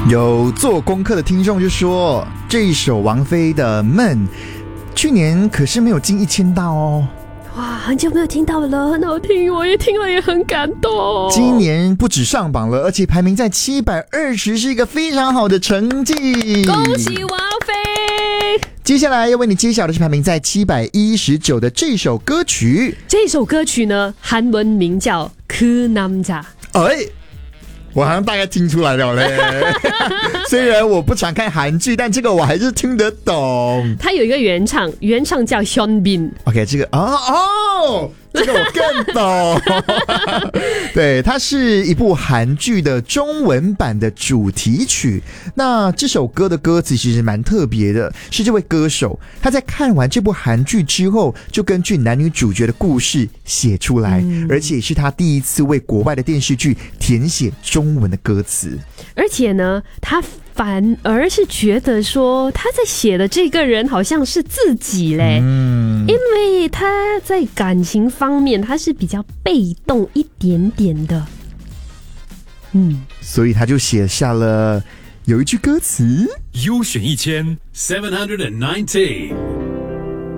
有做功课的听众就说，这一首王菲的《梦》去年可是没有进1000大哦。 哇，很久没有听到了，很好听，我也听了也很感动。 今年不止上榜了，而且排名在720，是一个非常好的成绩。 恭喜王菲！ 接下来要为你揭晓的是排名在719的这首歌曲。 这首歌曲呢，韩文名叫《그 남자》。 我好像大概听出来了嘞。虽然我不常看韩剧，但这个我还是听得懂。 它有一个原唱叫 현빈。 OK， 这个这个我更懂。对，它是一部韩剧的中文版的主题曲。那这首歌的歌词其实蛮特别的，是这位歌手他在看完这部韩剧之后，就根据男女主角的故事写出来，而且是他第一次为国外的电视剧填写中文的歌词。 而且呢，他反而是觉得说他在写的这个人好像是自己嘞，因为他在感情方面他是比较被动一点点的， 所以他就写下了有一句歌词： 优选1790